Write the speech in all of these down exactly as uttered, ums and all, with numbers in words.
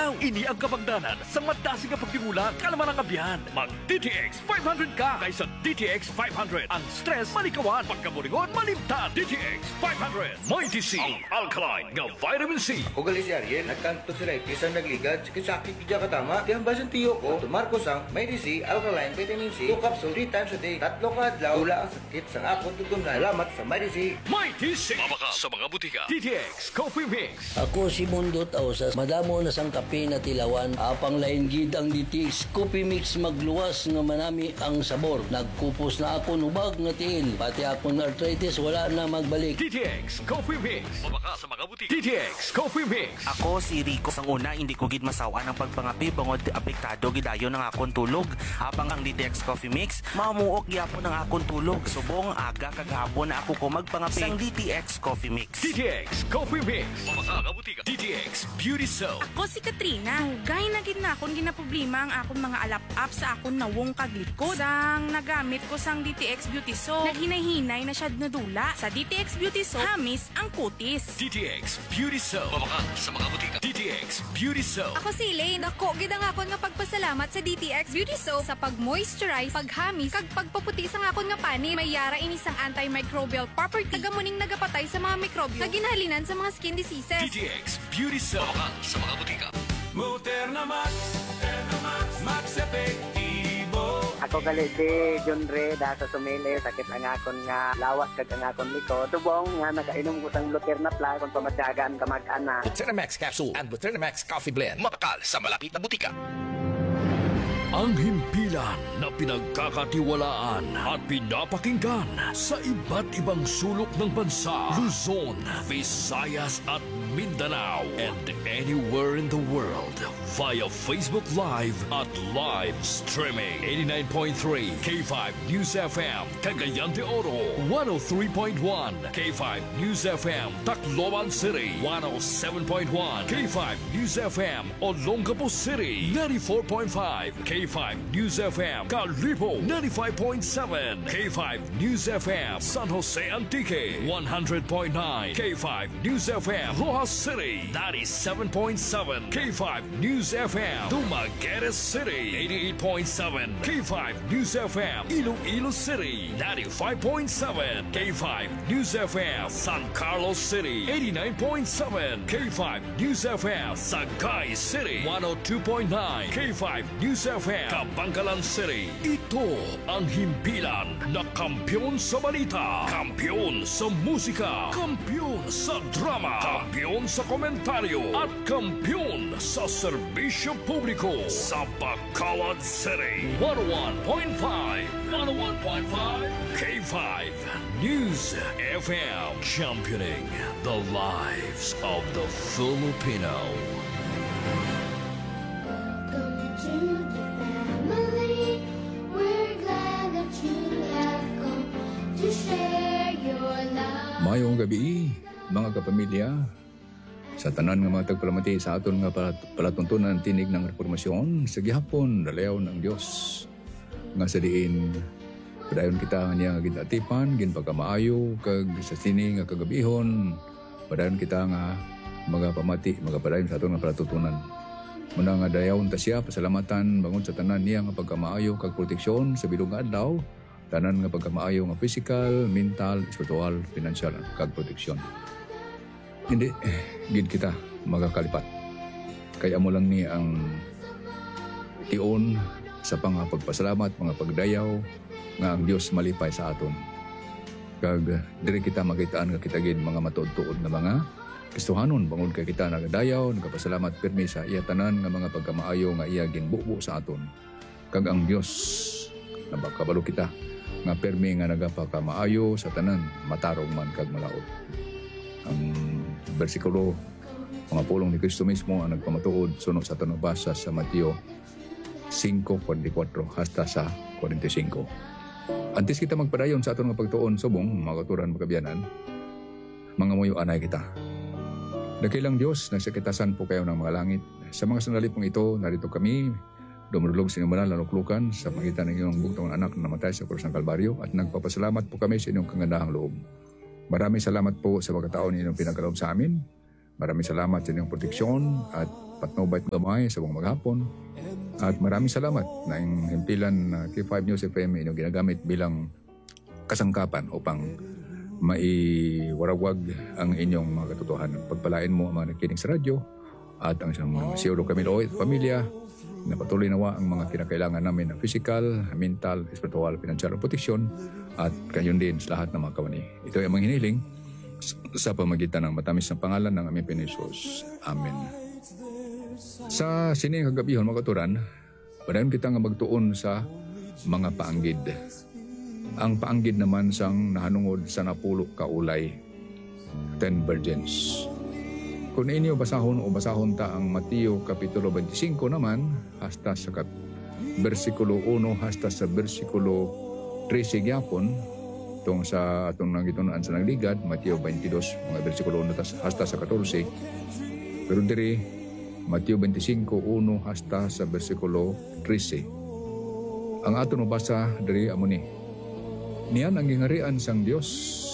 pagtanaw. Ini ang kabangdanan sa madasi nga pagdimula kalaman ang abyan. Mag D T X five hundred ka kaysa D T X five hundred. Ang stress malikawan, pagkabulingon malimtan. D T X five hundred. May D C ang alkaline nga vitamin C. Kung gali si Ariel, nagkanto si Rightis ang nagligad, sakit kaya katama. Kaya ang basan tiyo ko, tumarkos ang May D C, alkaline, vitamin C, two capsule, three times a day, tatlo ka adlaw, tula ang sakit sa akot tutunan. Salamat sa May D C. May D C. Mabaka sa mga butika. D T X Coffee Mix. Ako si Mundo Tausas, madamo na sang kape na tilawan, apang lain gid ang D T X Coffee Mix magluwas nga manami ang sabor. Nagkupos na ako nubag nga tiil, pati akong arthritis wala na magbalik. D T X Coffee Mix. Mabaka sa mga butika. D T X Coffee Mix. Ako si Rico. Sang una, hindi ko gid masawa ng pagpangapi bangod apektado gidayo ng akong tulog. Habang ang D T X Coffee Mix, mamuok gyapon ng akong tulog. Subong aga kagahapon na ako ko magpangapi sang D T X Coffee Mix. D T X Coffee Mix. Mabaka nga butika. D T X Beauty Soap. Ako si Katrina. Hugay na gid na akong ginaproblema ang akong mga alap-up sa akong nawong kaglikod. Sang nagamit ko sang D T X Beauty Soap, naghinay-hinay na siya nadula. Sa D T X Beauty Soap, hamis ang kutis. D T X Beauty Soap. Mabaka sa mga butika. D T X Beauty Soap. Ako si Elaine. Ako, gid ang akon nga pagpasalamat sa D T X Beauty Soap sa pag-moisturize, paghamis, kag pagpaputi sa akon nga pani. May yara inisang antimicrobial property. Nagamuning nagapatay sa mga mikrobyo na ginhalinan sa mga skin diseases. D T X Beauty Soap. Mabaka sa mga butika. Muterna Max, Muterna Max, Max Epektibo. Ako gali si John Ray da sa Sumile, sakit ang akon nga lawas kag ang akon likod. Tubong nga nakainom ko sang Luterna Plus kung pamatyagan ka mag-ana. Luterna Max Capsule and Luterna Max Coffee Blend. Mabakal sa malapit na butika. Ang himpilan na pinagkakatiwalaan at pinapakinggan sa iba't ibang sulok ng bansa, Luzon, Visayas at Mindanao, and anywhere in the world via Facebook Live at live streaming. eighty-nine point three K five News F M, Cagayan de Oro, one oh three point one K five News F M, Tacloban City, one oh seven point one K five News F M, Olongapo City, ninety-four point five K five News F M, Calipo, ninety-five point seven K five News F M, San Jose Antique, one hundred point nine K five News F M, Rojas City, ninety-seven point seven K five News F M, Dumaguete City, eighty-eight point seven K five News F M, Iloilo City, ninety-five point seven K five News F M, San Carlos City, eighty-nine point seven K five News F M, Sagay City, one oh two point nine K five News F M, Kabangkalan City. Ito ang himpilan na kampyon sa balita, kampyon sa musika, kampyon sa drama, kampyon sa komentaryo, at kampyon sa serbisyo publiko sa Bacolod City. one oh one point five, one oh one point five K five News F M, championing the lives of the Filipino. Mayong gabi, mga kapamilya. Sa tanan nga mga tagpalamati sa aton nga palatuntunan tinig ng reformasyon, sa gihapon dalayaw ng Dios. Nga sa diin, padayon kita nga niya nga ginatipan, ginpagkamaayo, kag sa sini nga kagabihon, padayon kita nga mga pamati, mga padayon sa aton nga palatuntunan. Muna nga dayaw ta siya, pasalamatan, bangon sa tanan niya nga pagkamaayo, kag proteksyon sa bilog nga adlaw, tanan nga pagkamaayo nga physical, mental, spiritual, financial, kag proteksyon. Hindi, gid kita magakalipat. Kaya mo lang ni ang tion sa pangapagpasalamat, mga pagdayaw, nga ang Dios malipay sa aton. Kag diri kita makitaan nga kita gid mga matuod-tuod na mga Kristohanon, bangod kay kita nagadayaw, nagapasalamat pirmi sa iya tanan nga mga pagkamaayo nga iya ginbubo sa aton. Kag ang Dios nabakabalo kita nga pirmi nga nagapakamaayo sa tanan, matarong man kag malaot. Ang bersikulo, mga pulong ni Kristo mismo ang nagpamatuod sunod sa tanubasa sa Mateo five forty-four hasta sa forty-five. Antes kita magpadayon sa aton nga pagtuon subong, mga katuran magkabiyanan, mga muyo anay kita. Dakilang Diyos, nagsakitasan po kayo ng mga langit. Sa mga sandali pong ito, narito kami, dumulog sa inyong banal na luklukan sa pagitan ng iyong bugtong anak na namatay sa krus ng Kalbaryo, at nagpapasalamat po kami sa inyong kagandahang loob. Maraming salamat po sa pagkataon ninyong pinagkaloob sa amin. Maraming salamat sa inyong proteksyon at patnubay gamay sa buong maghapon. At maraming salamat na yung himpilan na K five News F M inyong ginagamit bilang kasangkapan upang maiwarawag ang inyong mga katotohanan. Pagpalain mo ang mga nakikinig sa radyo at ang isang Siyuro Camilo at pamilya na patuloy nawa ang mga kinakailangan namin na physical, mental, spiritual, financial protection at kayon din sa lahat ng mga kawani. Ito ay mga hiniling sa pamagitan ng matamis na pangalan ng aming Pinisos. Amen. Sa sining kagabihon mga katuran, padayon kita nga magtuon sa mga paanggid. Ang paanggid naman sang nahanungod sa napulo ka ulay, ten virgins. Kung inyo basahon o basahon ta ang Mateo Kapitulo twenty-five naman, hasta sa kap versikulo one hasta sa versikulo thirteen gyapon, tong sa atong nangitunan sa nagligad, Mateo twenty-two, mga versikulo one hasta sa fourteen. Pero diri, Mateo twenty-five one hasta sa versikulo thirteen. Ang aton mabasa diri amo ni. Niyan ang gingarian sang Dios.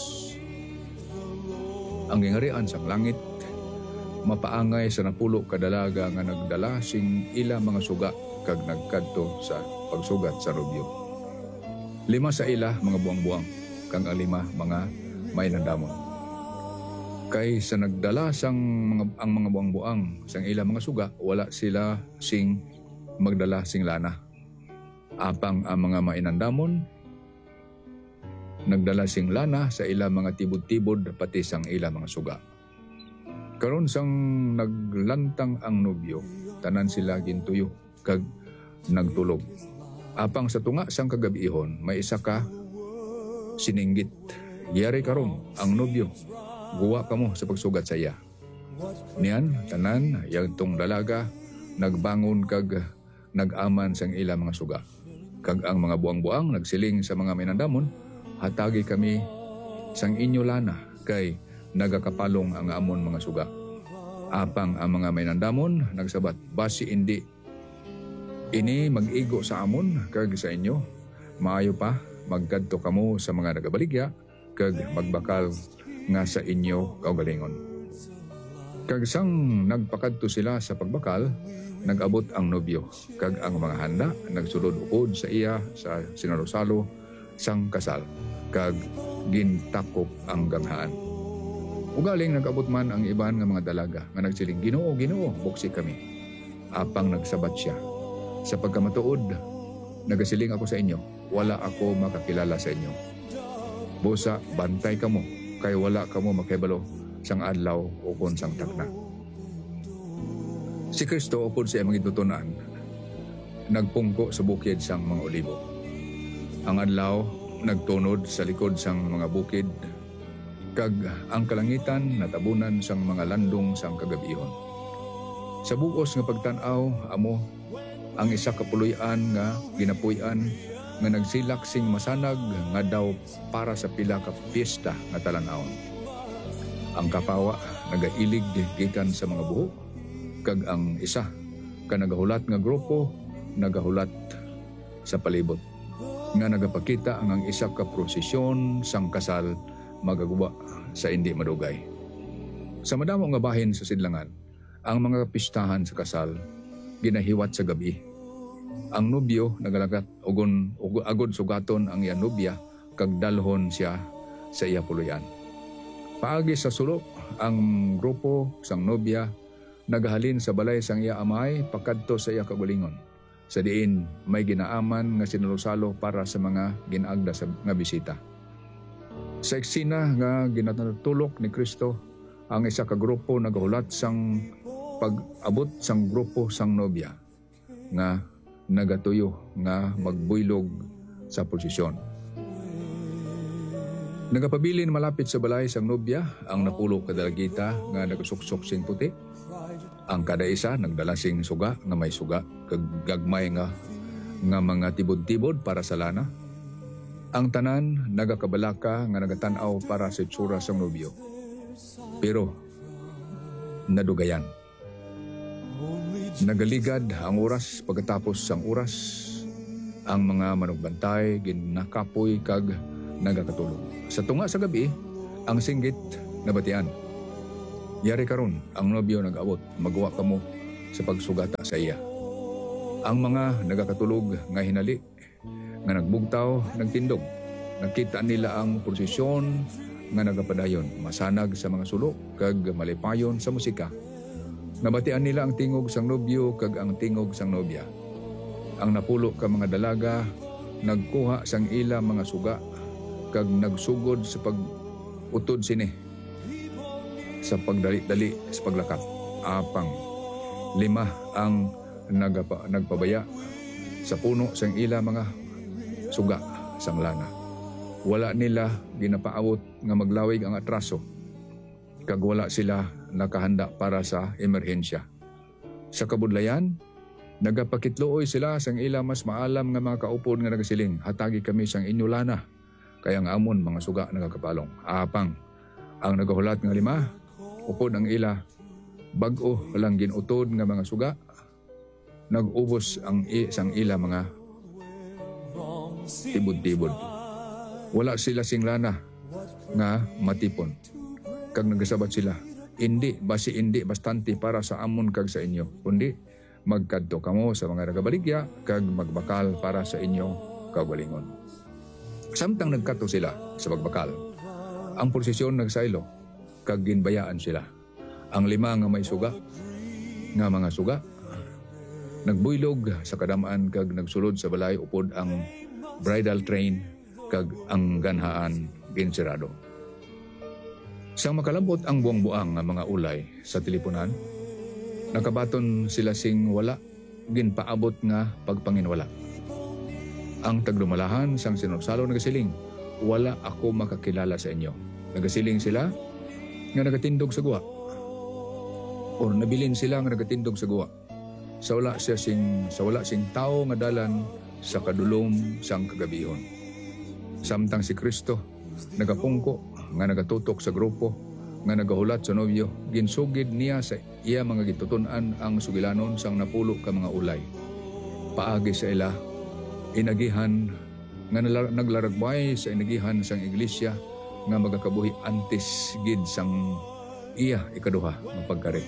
Ang gingarian sang langit mapaangay sa napulo kadalaga nga nagdala sing ila mga suga kag nagkadto sa pagsugat sa rubyo. Lima sa ila mga buang-buang kang alima mga may nandamon. Kay sa nagdala sang mga, ang mga buang-buang sang ila mga suga, wala sila sing magdala sing lana. Apang ang mga mainandamon nagdala sing lana sa ila mga tibod-tibod pati sang ila mga suga. Karon sang naglantang ang nobyo, tanan sila gintuyo kag nagtulog. Apang sa tunga sang kagabihon, may isa ka sininggit. Yari karon ang nobyo, guwa kamo sa pagsugat sa iya. Niyan, tanan, yagtong dalaga, nagbangon kag nag-aman sang ila mga suga. Kag ang mga buang-buang nagsiling sa mga minandamon, hatagi kami sang inyo lana kay nagakapalong ang amon mga suga. Apang ang mga mainandamon nagsabat, basi indi ini mag-igo sa amon kag sa inyo, maayo pa magkadto kamo sa mga nagabaligya kag magbakal nga sa inyo kaugalingon. Kag sang nagpakadto sila sa pagbakal, nag-abot ang nobyo kag ang mga handa nagsulod ukod sa iya sa sinarosalo sang kasal kag gintakop ang ganghaan. Ugaling nag-abot man ang iban nga mga dalaga nga nagsiling, Ginoo, Ginoo, buksi kami. Apang nagsabat siya, sa pagkamatuod, nagasiling ako sa inyo, wala ako makakilala sa inyo. Busa, bantay kamo, kay wala kamo makibalo sang adlaw o kon sang takna. Si Kristo upod sa iyang gitutunan, nagpungko sa bukid sang mga olibo. Ang adlaw nagtunod sa likod sang mga bukid, kag ang kalangitan natabunan sang mga landong sang kagabihon. Sa bugos nga pagtan-aw amo ang isa ka puloy-an nga ginapuy-an nga nagsilak sing masanag nga daw para sa pila ka piyesta nga talan-awon. Ang kapawa nagailig gikan sa mga buhok, kag ang isa ka nagahulat nga grupo nagahulat sa palibot nga nagapakita ang ang isa ka prosesyon sang kasal magaguba sa hindi madugay. Sa madamo nga bahin sa sidlangan, ang mga pistahan sa kasal ginahiwat sa gabi. Ang nobyo nagalagat ugon agod sugaton ang iya nobya kag dalhon siya sa iya puluyan. Paagi sa sulok, ang grupo sang nobya nagahalin sa balay sang iya amay pakadto sa iya kagulingon. Sa diin may ginaaman nga sinulosalo para sa mga ginaagda sa nga bisita. Sa eksena nga ginatulok ni Kristo, ang isa ka grupo nagahulat sang pag-abot sang grupo sang nobya nga nagatuyo nga magbuylog sa posisyon. Nagapabilin malapit sa balay sang nobya ang napulo ka dalagita nga nagsuksok sing puti. Ang kada isa nagdala sing suga nga may suga kag gagmay nga nga mga tibod-tibod para sa lana. Ang tanan nagakabalaka nga nagatan-aw para sa itsura sang nobyo. Pero nadugayan. Nagaligad ang oras pagkatapos sang oras, ang mga manugbantay ginakapoy kag nagakatulog. Sa tunga sa gabi, ang singgit nabatian. Yari karon ang nobyo nag-abot, magawa kamo sa pagsugata sa iya. Ang mga nagakatulog nga hinali, nga nagbugtaw, nagtindog, nakita nila ang prosesyon nga nagapadayon, masanag sa mga sulok, kag malipayon sa musika. Nabatian nila ang tingog sang nobyo kag ang tingog sang nobya. Ang napulo ka mga dalaga, nagkuha sang ila mga suga, kag nagsugod sa pag-utod sini, sa pagdali-dali sa paglakap. Apang lima ang nagapa, nagpabaya sa puno sang ila mga suga sang lana. Wala nila ginapaabot nga maglawig ang atraso, kag wala sila nakahanda para sa emerhensya. Sa kabudlayan, nagapakitluoy sila sang ila mas maalam nga mga kaupod nga nagasiling, hatagi kami sang inyo lana, kaya nga amon mga suga nagakapalong. Apang ang nagahulat nga lima, upod ang ila, bag-o lang ginutod nga mga suga, nag-ubos ang i- sang ila mga tibod-tibod. Wala sila sing lana nga matipon. Kag nagasabat sila, hindi basi hindi bastante para sa amon kag sa inyo, kundi magkadto kamo sa mga nagabaligya kag magbakal para sa inyo kaugalingon. Samtang nagkadto sila sa magbakal, ang prosesyon nagsaylo kag ginbayaan sila. Ang lima nga may suga nga mga suga nagbuylog sa kadamaan kag nagsulod sa balay upod ang bridal train kag ang ganhaan ginsirado. Sang makalambot ang buang-buang nga mga ulay sa teleponan, nakabaton sila sing wala ginpaabot nga pagpanginwala. Ang taglumalahan sang sinusalo nagasiling, wala ako makakilala sa inyo. Nagasiling sila nga nagatindog sa guwa, or nabilin sila nga nagatindog sa guwa. Sa wala siya sing sa wala sing tao nga dalan sa kadulom sang kagabihon. Samtang si Kristo nagapungko nga nagatutok sa grupo nga nagahulat sa nobyo, ginsugid niya sa iya mga gitutunan ang sugilanon sang napulo ka mga ulay. Paagi sa ila, inagihan nga naglaragbay sa inagihan sang iglesia nga magakabuhi antes gid sang iya ikaduha ng pagkari.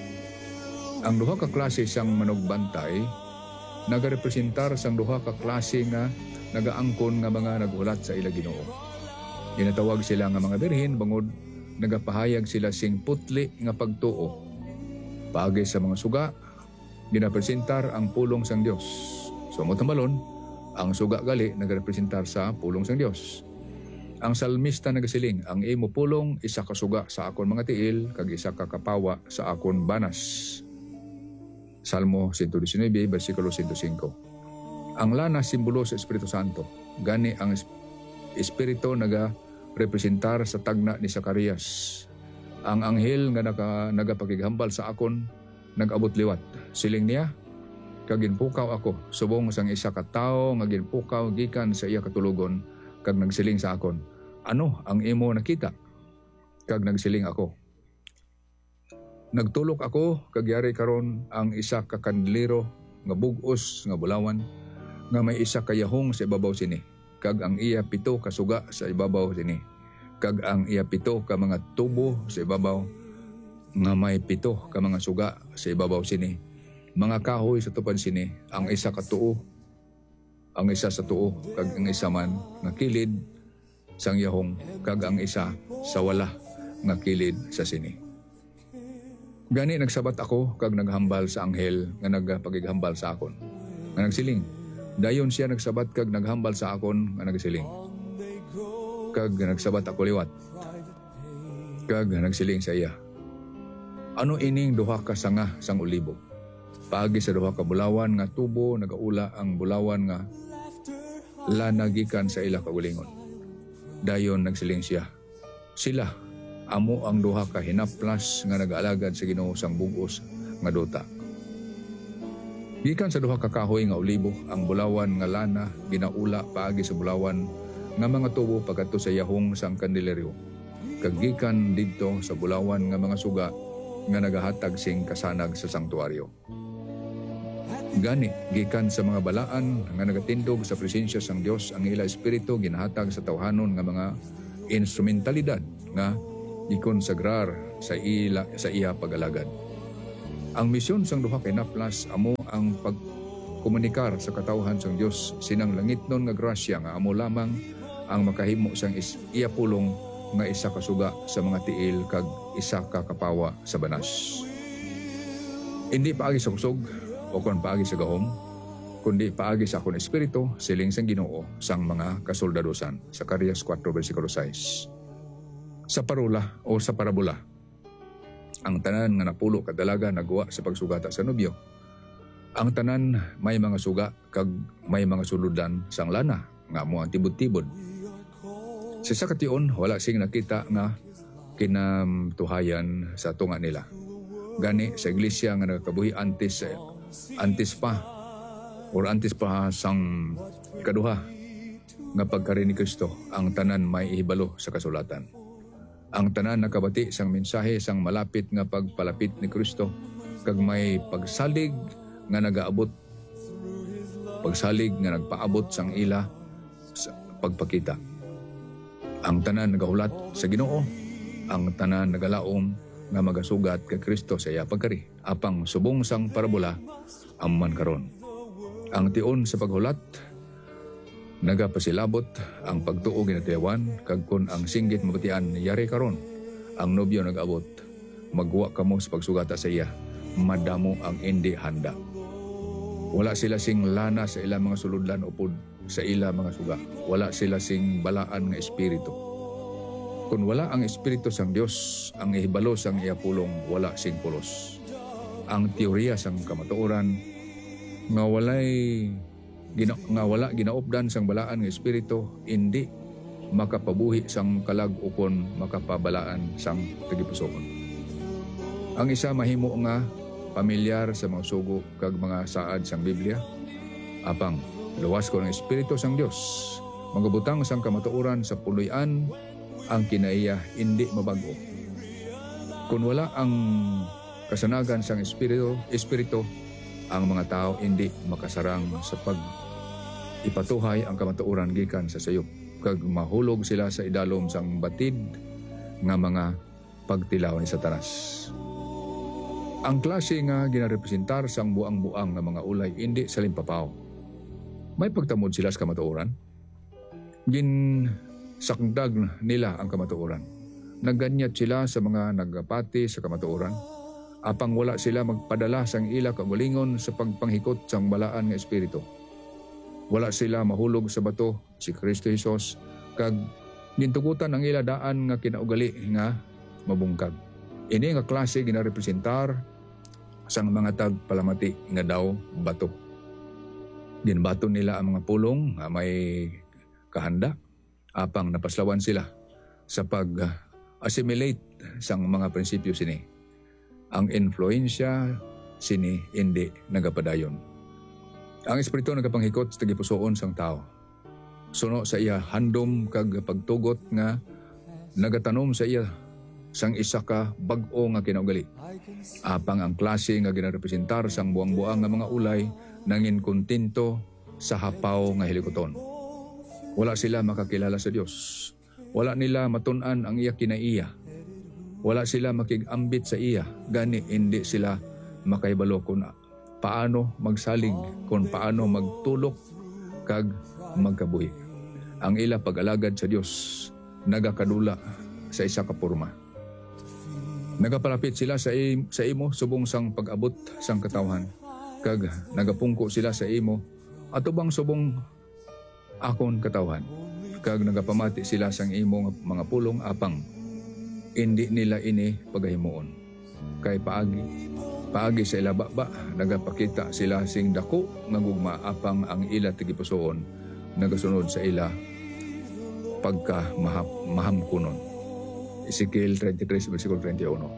Ang duha ka klase sang manugbantay nagarepresentar sang duha ka klase nga nagaangkon nga mga naghulat sa ila Ginoo. Ginatawag sila nga mga birhen bangod nagapahayag sila sing putli nga pagtuo. Paagi sa mga suga, ginapresentar ang pulong sang Dios. So motambalon, ang suga gali nagarepresentar sa pulong sang Dios. Ang salmista nagasiling, ang imo pulong isa ka suga sa akon mga tiil kag isa ka kapawa sa akon banas. Salmo one nineteen, versikulo one oh five. Ang lana simbolo sa Espiritu Santo. Gani ang Espiritu naga representar sa tagna ni Zacarias. Ang anghel nga naga, nagapakighambal sa akon nag-abot liwat. Siling niya, kag ginpukaw ako subong sang isa ka tawo nga ginpukaw gikan sa iya katulugon, kag nagsiling sa akon, ano ang imo nakita? Kag nagsiling ako, nagtulok ako kag yari karon ang isa ka kandilero nga bug-os nga bulawan nga may isa ka yahong sa ibabaw sini, kag ang iya pito ka suga sa ibabaw sini, kag ang iya pito ka mga tubo sa ibabaw nga may pito ka mga suga sa ibabaw sini, mga kahoy sa tupad sini, ang isa ka tuo, ang isa sa tuo, kag ang isa man nga kilid sang yahong, kag ang isa sa wala nga kilid sa sini. Gani nagsabat ako kag naghambal sa anghel nga nagpagighambal sa akon, nga nagsiling, dayon siya nagsabat kag naghambal sa akon nga nagsiling, kag nagsabat ako liwat, kag nagsiling sa iya, ano ining duha ka sanga sang ulibo? Paagi sa duha ka bulawan nga tubo nagaula ang bulawan nga lanagikan sa ila kaugalingon. Dayon nagsiling siya, sila amo ang duha ka hinaplas nga nagaalagad sa Ginoo sang bug-os nga duta. Gikan sa duha ka kahoy nga ulibo ang bulawan nga lana ginaula paagi sa bulawan nga mga tubo pagadto sa yahong sang kandileryo. Kag gikan didto sa bulawan nga mga suga nga nagahatag sing kasanag sa sanktuaryo. Gani, gikan sa mga balaan nga nagatindog sa presensya sang Dios ang ila espiritu ginahatag sa tawhanon nga mga instrumentalidad nga gikonsagrar sa ila sa iya pagalagad. Ang misyon sang duha kay Naplas amo ang pagkomunikar sa katawhan sang Dios sinang langitnon nga grasya nga amo lamang ang makahimo sang is iya pulong nga isa ka suga sa mga tiil kag isa ka kapawa sa banas. Hindi paagi sa kusog o kon paagi sa gahom, kundi paagi sa akong espiritu siling sang Ginoo sang mga kasoldadosan. Zacarias four versikulo six. Sa parula o sa parabola, ang tanan nga napulo kadalaga nagwa sa pagsugata sa nobyo. Ang tanan may mga suga kag may mga suludan sang lana nga amo ang tibod-tibod. Sa sakation wala sing nakita nga kinamtuhayan sa tunga nila. Gani sa iglesia nga nagkabuhi antes antes pa or antes pa sang ikaduha nga pagkari ni Kristo, ang tanan may ihibalo sa kasulatan. Ang tanan nakabati sang mensahe sang malapit nga pagpalapit ni Kristo kag may pagsalig nga nagaabot pagsalig nga nagpaabot sang ila sa pagpakita. Ang tanan nagahulat sa Ginoo, ang tanan nagalaom nga magasugat kay Kristo sa iya pagkari. Apang subong sang parabola amman karon. Ang tion sa paghulat nagapasilabot ang pagtuo ginatiyawan kag kun ang singgit mabatian yari karon, ang nobyo nag-abot, magwa kamo sa pagsugata sa iya, madamo ang indi handa. Wala sila sing lana sa ilang mga suludlan upod sa ila mga suga. Wala sila sing balaan nga espiritu. Kung wala ang espiritu sang Dios, ang ihibalo sang iya pulong wala sing pulos. Ang teorya sang kamatuoran nga walay gina, nga wala ginaupdan sang balaan nga espiritu, hindi makapabuhi sang kalag ukon makapabalaan sang tagipusoon. Ang isa mahimo nga pamilyar sa mga sugo kag mga saad sang Biblia, apang luwas ko ng espiritu sang Dios, magabutang sang kamatuoran sa puloy-an ang kinaiya hindi mabago. Kung wala ang kasanagan sang espiritu, espiritu ang mga tao hindi makasarang sa pag ipatuhay ang kamatuoran gikan sa sayop kag mahulog sila sa idalom sang batid nga mga pagtilaw ni Satanas. Ang klase nga ginarepresentar sang buang-buang nga mga ulay hindi sa limpapaw. May pagtamod sila sa kamatuoran. Gin sakdag nila ang kamatuoran. Nagganyat sila sa mga nagapati sa kamatuoran. Apang wala sila magpadala sang ila kagalingon sa pagpanghikot sang balaan nga espiritu. Wala sila mahulog sa bato si Kristo Jesus kag gintugutan ang ila daan nga kinaugali nga mabungkag. Ini nga klase ginarepresentar sang mga tagpalamati nga daw bato. Ginbato nila ang mga pulong nga may kahanda, apang napaslawan sila sa pag-assimilate sang mga prinsipyo sini. Ang influensya sini hindi nagapadayon. Ang espiritu nagapanghikot sa tagipusoon sang tao. Suno sa iya handom kag pagtugot nga nagatanom sa iya sang isa ka bag-o nga kinaugali. Apang ang klase nga ginarepresentar sang buang-buang nga mga ulay nangin kontento sa hapaw nga hilikoton. Wala sila makakilala sa Dios. Wala nila matun-an ang iya kinaiya. Wala sila makigambit sa iya. Gani hindi sila makaibalo kung paano magsalig, kung paano magtulok kag magkabuhi. Ang ila pag-alagad sa Dios nagakadula sa isa ka porma. Nagapalapit sila sa, im, sa imo subong sang pag-abot sang katawhan. Kag nagapungko sila sa imo atubang subong akon katawhan. Kag nagapamati sila sang imo mga pulong apang hindi nila ini pagahimuon. Kay paagi paagi sa ila baba nagapakita sila sing dako nga gugma apang ang ila tigipusoon nagasunod sa ila pagka maham, mahamkunon. Ezekiel thirty-three versikulo thirty-one.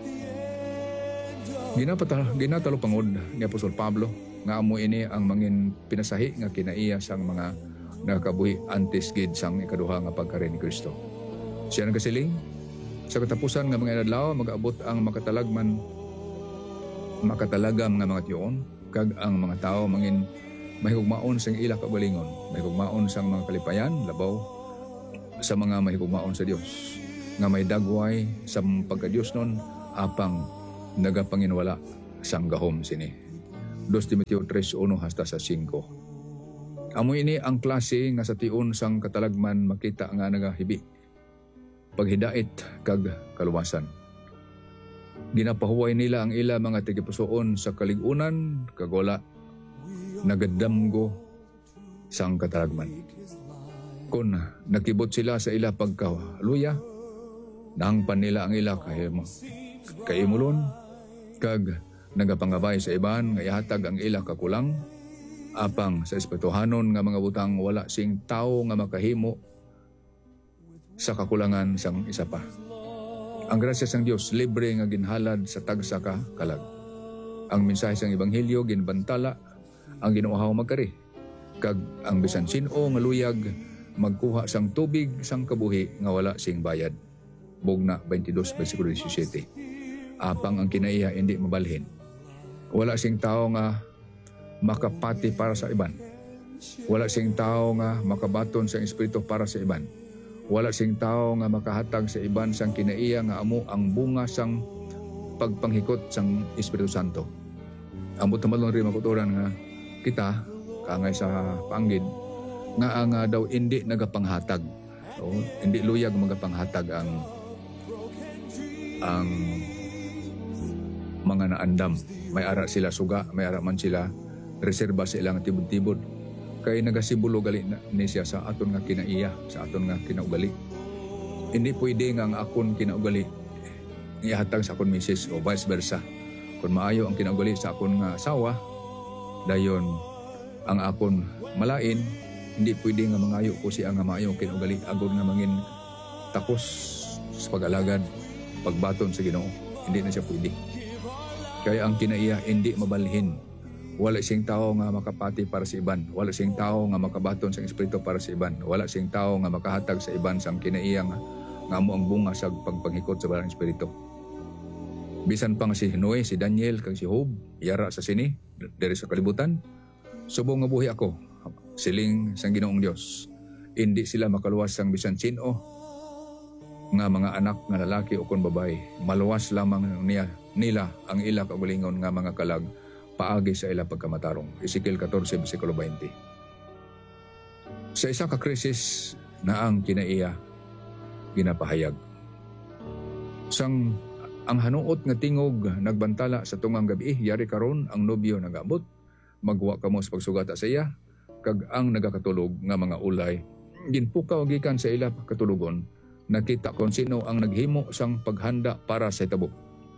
Ginapata ginatalo pangod ni Apostol Pablo nga amo ini ang mangin pinasahi nga kinaiya sang mga nakabuhi antes gid sang ikaduha nga pagkari ni Kristo. Siya nagasiling sa katapusan nga mga adlaw mag-abot ang makatalagman makatalagam nga mga tiyon kag ang mga tao mangin mahigugmaon sang ila kagalingon, mahigugmaon sang mga kalipayan labaw sa mga mahigugmaon sa Dios nga may dagway sa pagka-Dios nun apang nagapanginwala sang gahom sini. Dos Timoteo tres uno hasta sa cinco. Amo ini ang klase nga sa tiun sang katalagman makita nga nagahibi. Paghidait kag kaluwasan. Ginapahuway nila ang ila mga tigipusoon sa kaligunan kag wala nagadamgo sang katalagman. Kung nakibot sila sa ila pagkaluya, nahangpan nila ang ila kahimo. Kaimulon kag nagapangabay sa iban nga ihatag ang ila kakulang apang sa espirituhanon nga mga butang wala sing tao nga makahimo sa kakulangan sang isa pa. Ang grasya sang Dios libre nga ginhalad sa tagsa ka kalag. Ang mensahe sang ebanghelyo ginbantala ang ginuuhaw magkari kag ang bisan sin-o nga luyag magkuha sang tubig sang kabuhi nga wala sing bayad. Bugna twenty-two versikulo seventeen. Apang ang kinaiya hindi mabalhin. Wala sing tao nga makapati para sa iban. Wala sing tao nga makabaton sa espiritu para sa iban. Wala sing tao nga makahatag sa iban sang kinaiya nga amo ang bunga sang pagpanghikot sang Espiritu Santo. Amo tamalon rin makuturan nga kita kangay sa panggid nga ang uh, daw hindi nagapanghatag. O, hindi luyag magapanghatag ang ang mga naandam. May ara sila suga, may ara man sila reserba sa ilang tibod-tibod. Kay nagasimbolo gali na, ni siya sa aton nga kinaiya, sa aton nga kinaugali. Hindi pwede nga ang akon kinaugali ihatag sa akon misis o vice versa. Kung maayo ang kinaugali sa akon nga asawa, dayon ang akon malain, hindi pwede nga mangayo ko siya nga maayo ang kinaugali agod nga mangin takos sa pag-alagad, pagbaton sa Ginoo. Hindi na siya pwede. Kaya ang kinaiya hindi mabalhin. Wala sing tao nga makapati para sa iban. Wala sing tao nga makabaton sa espiritu para sa iban. Wala sing tao nga makahatag sa iban sang kinaiya nga, nga mo ang bunga sa pagpanghikot sa balang espiritu. Bisan pang si Noe, si Daniel, kag si Job, yara sa sini, diri sa kalibutan. Subong nga buhi ako, siling sang Ginoong Dios. Hindi sila makaluwas sang bisan sino nga mga anak nga lalaki o kon babae. Maluwas lamang niya nila ang ila kaugalingon nga mga kalag paagi sa ila pagkamatarong. Ezekiel fourteen, versikulo twenty. Sa isa ka krisis na ang kinaiya ginapahayag. Sang ang hanuot nga tingog nagbantala sa tungang gabi, yari karon ang nobyo nagabot, magwa kamo sa pagsugata sa iya, kag ang nagakatulog nga mga ulay, ginpukaw gikan sa ila katulugon, nakita kon sino ang naghimo sang paghanda para sa tabok.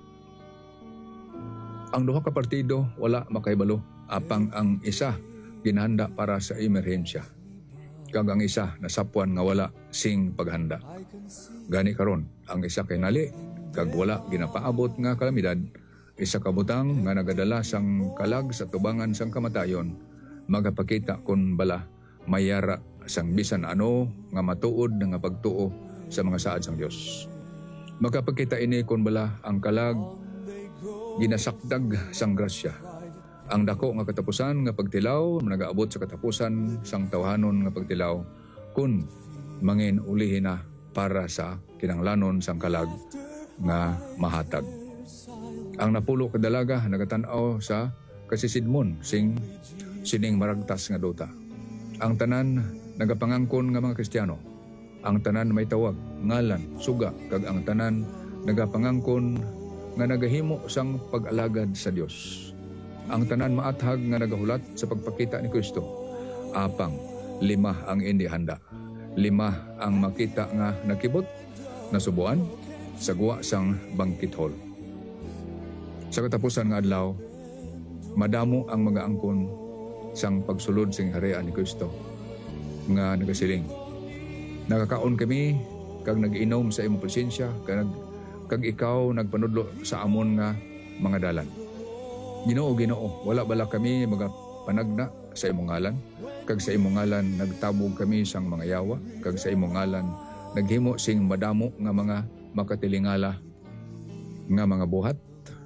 Ang duha ka partido wala makahibalo, apang ang isa ginhanda para sa emerhensya. Kag ang isa nasapuan nga wala sing paghanda. Gani karon ang isa kay nali kag wala ginapaabot nga kalamidad, isa ka butang nga nagadala sang kalag sa tubangan sang kamatayon, magapakita kun bala mayara sang bisan ano nga matuod nga pagtuo sa mga saad sang Dios. Magapakita ini kun bala ang kalag ginasakdag sang grasya. Ang dako nga katapusan nga pagtilaw nagaabot sa katapusan sang tawhanon nga pagtilaw kun mangin ulihin na para sa kinanglanon sang kalag nga mahatag. Ang napulo ka dalaga nagatan-aw sa kasisidmon sing sining maragtas nga duta. Ang tanan nagapangangkon nga mga Kristiyano. Ang tanan may tawag, ngalan, suga, kag ang tanan nagapangangkon nga nagahimo sang pag-alagad sa Dios. Ang tanan maathag nga nagahulat sa pagpakita ni Kristo. Apang lima ang indi handa. Lima ang makita nga nakibot, nasubuan, sagwa sang banquet hall. Sa katapusan nga adlaw, madamo ang mga angkon sang pagsulod sing harian ni Kristo nga nagasiling. Nakakaon kami kag nag-inom sa imong presensya kag kag ikaw nagpanudlo sa amon nga mga dalan. Ginoo, Ginoo, wala bala kami magapanagna sa imong ngalan, kag sa imong ngalan nagtabog kami sang mga yawa, kag sa imong ngalan naghimo sing madamo nga mga makatilingala nga mga buhat.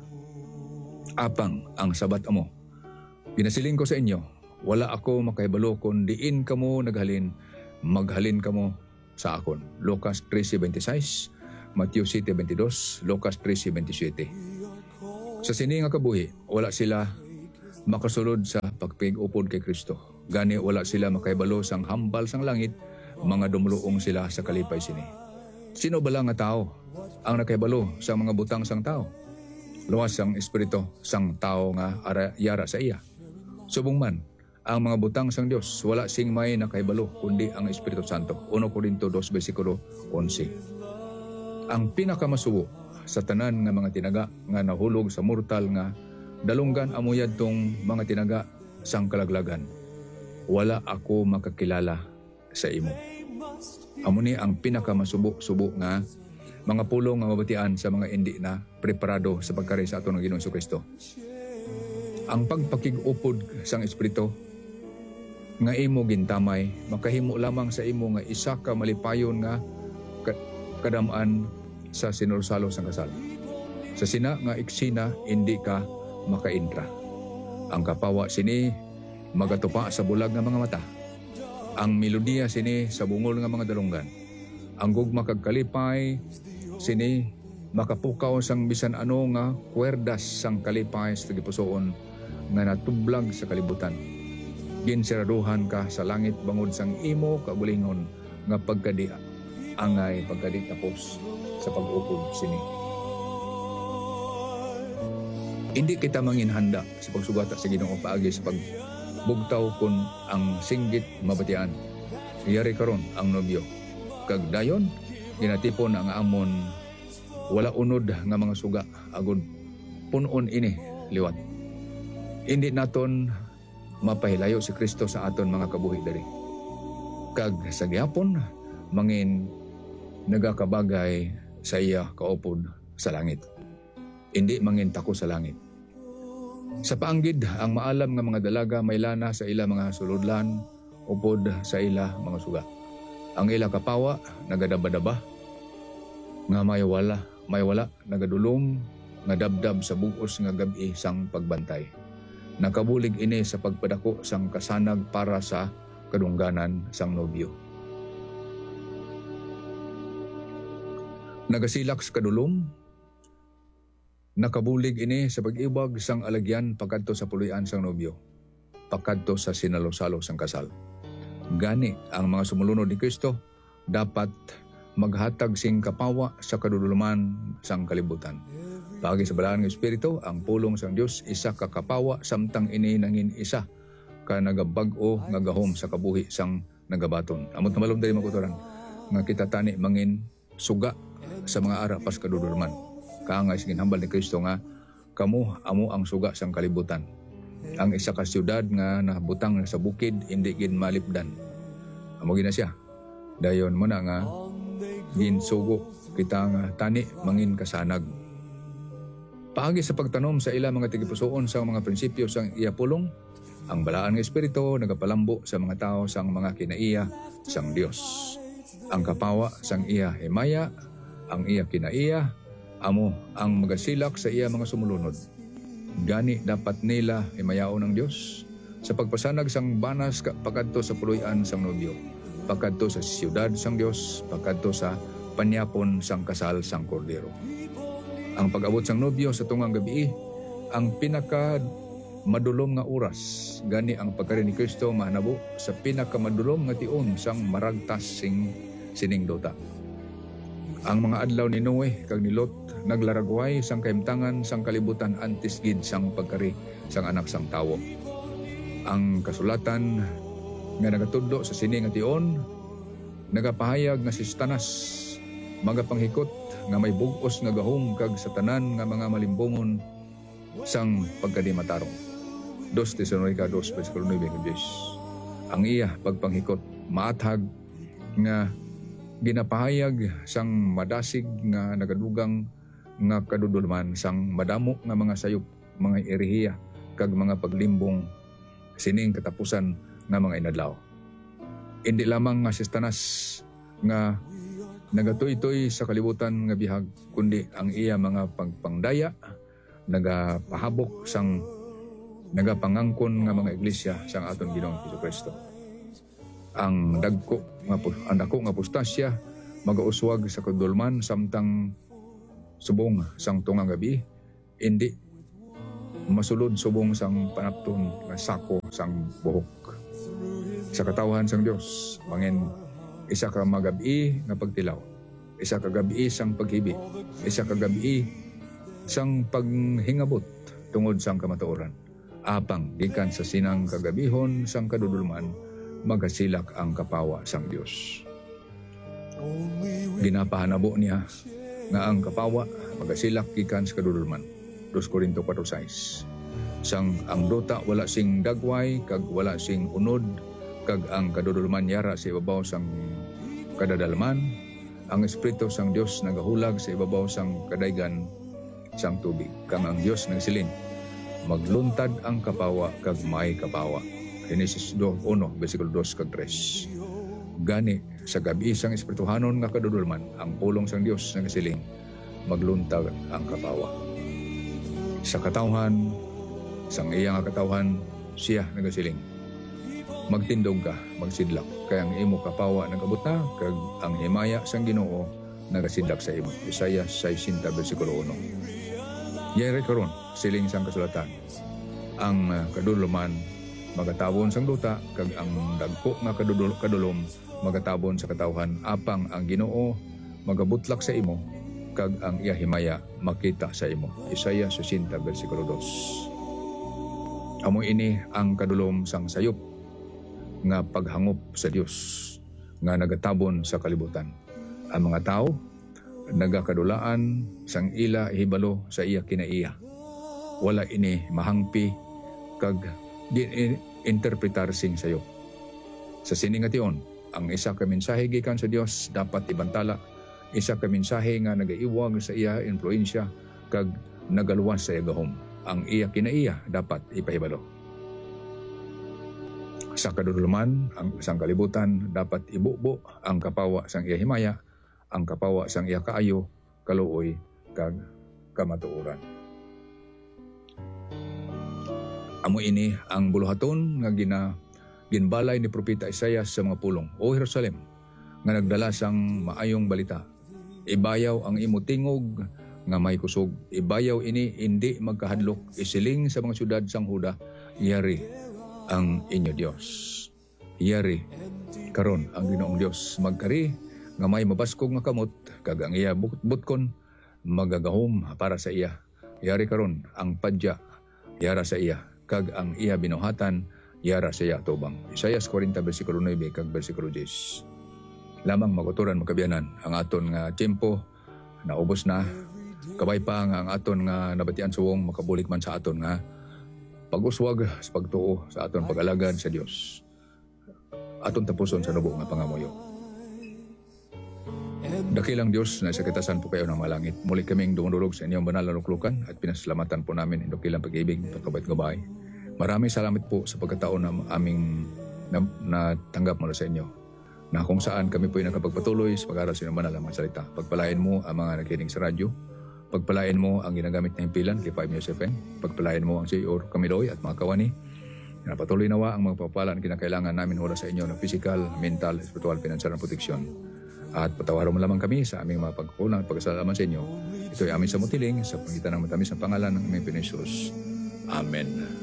Apang ang sabat amo, pinasiling ko sa inyo, wala ako makahibalo kun diin kamo naghalin, maghalin kamo sa akon. Lucas thirteen twenty-six, Matthew seven twenty-two, Lucas thirteen twenty-seven. Sa sini nga kabuhi, wala sila makasulod sa pagpig-upod kay Kristo. Gani wala sila makaibalo sang hambal sang langit, mga dumuluong sila sa kalipay sini. Sino bala nga tao ang nakaibalo sa mga butang sang tao? Luwas sang espiritu sang tao nga ara, yara sa iya. Subong man, ang mga butang sang Dios wala sing may nakaibalo kundi ang Espiritu Santo. Uno Korinto two versikulo eleven. Ang pinakamasubo sa tanan nga mga tinaga nga nahulog sa mortal nga dalunggan amuyad tong mga tinaga sang kalaglagan. Wala ako makakilala sa imo. Amo ni ang pinakamasubo-subo nga mga pulong nga mabatian sa mga hindi na preparado sa pagkari sa aton nga Ginoong Jesucristo. Ang pagpakig-upod sang Espiritu nga imo gintamay makahimo lamang sa imo nga isa ka malipayon nga kadamaan sa sinursalo sang kasal. Sa sina nga iksina hindi ka makaintra. Ang kapawa sini magatupa sa bulag nga mga mata. Ang melodiya sini sa bungol nga mga dalunggan. Ang gugma kag kalipay sini makapukaw sang bisan ano nga kwerdas sang kalipay sa gipusoon nga natublag sa kalibutan. Ginsiraduhan ka sa langit bangod sang imo kabulingon nga pagkadi angay pagkadi tapos sa pag-upod sini. Hindi kita manginhanda sa pagsugata sa Ginoo paagi sa pagbugtaw kun ang singgit mabatian. Iyari karon ang nobyo. Kag dayon ginatipon ang amon wala unod nga mga suga agud punon ini liwat. Hindi naton mapahilayo si Kristo sa aton mga kabuhi diri. Kag sa gihapon mangin nagakabagay sa iya kaupod sa langit. Hindi mangin tako sa langit. Sa paanggid ang maalam nga mga dalaga may lana sa ila mga suludlan upod sa ila mga suga. Ang ila kapawa nagadabadaba nga may wala, may wala nagadulong nga dabdab sa bugos nga gabi sang pagbantay. Nakabulig ini sa pagpadako sang kasanag para sa kadungganan sang nobyo. Nagasilak sa kadulom, nakabulig ini sa pag-ibag sang alagyan pagkadto sa puluyan sang nobyo, pagkadto sa sinalo-salo sang kasal. Gani ang mga sumulunod ni Kristo dapat maghatag sing kapawa sa kaduduluman sang kalibutan. Pagi sa balaan ng Espiritu, ang pulong sang Dios isa ka kapawa samtang ini nangin isa ka nagabag-o nga gahom sa kabuhi sang nagabaton. Amot na malom dali makuturan nga kita tani mangin suga sa mga ara pas kaduduluman. Kaangay sing hambal ni Kristo nga kamo amo ang suga sang kalibutan. Ang isa ka siyudad nga nabutang sa bukid hindi gid malipdan. Amo gina siya. Dayon mo na nga ginsugo kita nga tani mangin kasanag. Paagi sa pagtanom sa ila mga tigipusoon sa mga prinsipyo sang iya pulong, ang balaan ng Espiritu nagapalambo sa mga tao sang mga kinaiya sang Dios. Ang kapawa sang iya himaya, ang iya kinaiya, amo ang magasilak sa iya mga sumulunod. Gani dapat nila himayaon ng Dios sa pagpasanag sang banas pagkadto sa puluyan sang nobyo, pagkadto sa siyudad sang Dios, pagkadto sa panyapon sang kasal sang kordero. Ang pag-abot sang nobyo sa tungang gabi, ang pinaka madulom nga oras, gani ang pagkari ni Kristo mahanabo sa pinaka madulom nga tion sang maragtas sing sining dota. Ang mga adlaw ni Noe kag ni Lot naglaragway sang kahimtangan sang kalibutan antes gid sang pagkari sang anak sang tawo. Ang kasulatan nga nagatudlo sa sini nga tion nagapahayag nga si Satanas magapanghikot nga may bug-os nga gahom kag sa tanan nga mga malimbongon sang pagkadimatarong. Dos Tesalonica two versikulo nine hanggang ten. Ang iya pagpanghikot maathag nga ginapahayag sang madasig nga nagadugang nga kadudulman sang madamo nga mga sayop, mga erehiya kag mga paglimbong sining katapusan nga mga inadlaw. Hindi lamang nga si Satanas nga nagatoy-toy sa kalibutan nga bihag, kundi ang iya mga pagpangdaya nagapahabok sang nagapangangkon nga mga iglesia sang aton Ginoong Jesucristo. Ang dagko nga ang dako nga apostasya magauswag sa kadulman samtang subong sang tungang gabi, hindi masulod subong sang panapton nga sako sang buhok. Sa katawhan sang Dios, mangin isa ka magabi nga pagtilaw, isa ka gabi sang paghibi, isa ka gabi sang paghingabot tungod sang kamatuoran. Apang gikan sa sinang kagabihon sang kadudulman, magasilak ang kapawa sang Dios. Ginapahanabo niya nga ang kapawa magasilak gikan sa kadudulman. Dos Korinto four six. Sang ang dota wala sing dagway kag wala sing unod kag ang kadudulman yara sa ibabaw sang kadadalman, ang espiritu sang Dios nagahulag sa ibabaw sang kadaygan sang tubig. Kang ang Dios nagsiling, magluntad ang kapawa kag may kapawa. Genesis two one bersikulo two kag three. Gani sa gabi sang espirituhanon nga kadudulman, ang pulong sang Dios nagsiling, magluntad ang kapawa. Sa katawhan, sang iya nga katawhan, siya nagasiling, magtindog ka, magsidlak, kaya ang imo kapawa nagabot na, kag ang himaya sang Ginoo nagasidlak sa imo. Isaiah sixty bersikulo one. Yere karon siling sang kasulatan, ang uh, kaduduluman magatabon sang duta, kag ang dagko nga kadudul kadulom magatabon sa katawhan, apang ang Ginoo magabutlak sa imo, kag ang iya himaya makita sa imo. Isaiah sixty bersikulo two. Amo ini ang kadulom sang sayop nga paghangop sa Dios nga nagatabon sa kalibutan. Ang mga tao nagakadulaan sang ila hibalo sa iya kinaiya. Wala ini mahangpi kag interpretar sing sayop. Sa siningation, ang isa ka mensahe gikan sa Dios dapat ibantala. Isa ka mensahe nga nagaiwag sa iya influensya kag nagaluwas sa iya gahom. Ang iya kinaiya dapat ipahibalo. Sa kaduduluman, ang isang kalibutan dapat ibubo ang kapawa sang iya himaya, ang kapawa sang iya kaayo, kaluoy, kag kamatuoran. Amo ini ang buluhaton nga gina ginbalay ni Propeta Isaiah sa mga pulong. O Jerusalem, nga nagdala sang maayong balita. Ibayaw ang imo tingog nga may kusog. Ibayaw ini hindi magkahadlok. Isiling sa mga syudad sang Huda, yari ang inyo Dios. Yari karon ang Ginoong Dios. Magkari nga may mabaskog nga kamot, kag ang iya butkon magagahom para sa iya. Yari karon ang padya yara sa iya, kag ang iya binuhatan yara sa iya tubang. Isaiah forty bersikulo nine kag bersikulo ten. Lamang maguturan magkabiyanan ang aton nga tiempo naubos na. Kabay pa nga ang aton nga nabatian suwong makabulik man sa aton nga pag-uswag sa pagtuo sa aton pag-alagad sa Dios. Aton tapuson sa nubo nga pangamuyo. Dakilang Dios na sa kitasan po kayo ng malangit. Muli kaming dumudulog sa inyong banal na luklukan at pinasalamatan po namin ang dakilang pag-ibig, pagkabait-gabay. Maraming salamat po sa pagkataon na aming natanggap mula sa inyo, na kung saan kami po ay nakapagpatuloy sa pag-aral sa inyong banal na mga salita. Pagpalain mo ang mga nakikinig sa radyo. Pagpalain mo ang ginagamit na himpilan kay five News F M. Pagpalain mo ang C E O Kamiloy at mga kawani. Patuloy nawa ang mga pagpapala na kinakailangan namin wala sa inyo ng physical, mental, spiritual, financial, and protection. At patawaran mo lamang kami sa aming mga pagkukulang at pagkasalaman sa inyo. Ito ay amin sa mutiling sa pangitan ng matamis ng pangalan ng aming Panginoon Jesus. Amen.